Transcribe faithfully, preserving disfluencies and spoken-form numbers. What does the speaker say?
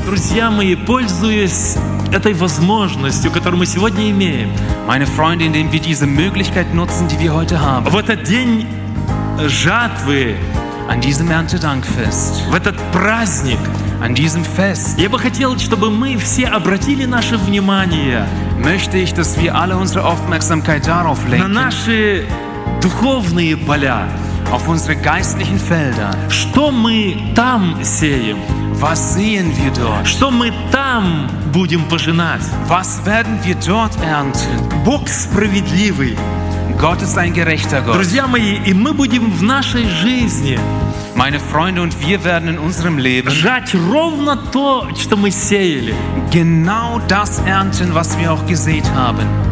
Друзья мои, пользуясь этой возможностью, которую мы сегодня имеем, Meine Freunde, indem wir diese Möglichkeit nutzen, die wir heute haben, в этот день жатвы, an diesem Erntedankfest, в этот праздник, an diesem Fest, я бы хотел, чтобы мы все обратили наше внимание möchte ich, dass wir alle unsere Aufmerksamkeit darauf на lenken, наши духовные поля. auf unsere geistlichen Felder. Что мы там сеем? Was sehen wir dort? Что мы там будем пожинать? Was werden wir dort ernten? Бог справедливый. Gott ist ein gerechter Gott. Друзья мои, и мы будем в нашей жизни Meine Freunde, und wir werden in unserem Leben жать ровно то, что мы сеяли. genau das ernten, was wir auch gesät haben.